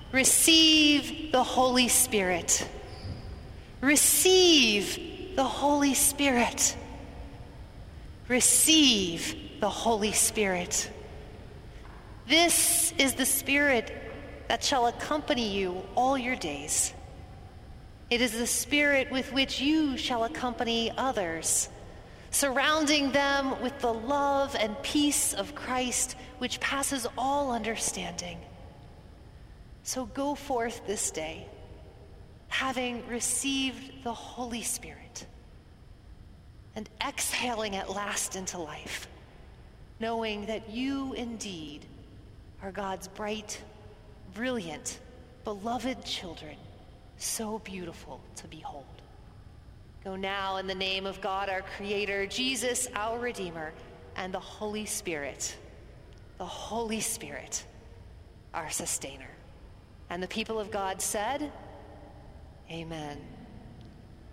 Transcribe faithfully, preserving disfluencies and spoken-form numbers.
Receive the Holy Spirit. Receive the Holy Spirit. Receive the Holy Spirit. This is the Spirit that shall accompany you all your days. It is the Spirit with which you shall accompany others, surrounding them with the love and peace of Christ, which passes all understanding. So go forth this day, having received the Holy Spirit, and exhaling at last into life, knowing that you indeed are God's bright, brilliant, beloved children, so beautiful to behold. Go now in the name of God, our Creator, Jesus, our Redeemer, and the Holy Spirit, the Holy Spirit, our Sustainer. And the people of God said, Amen.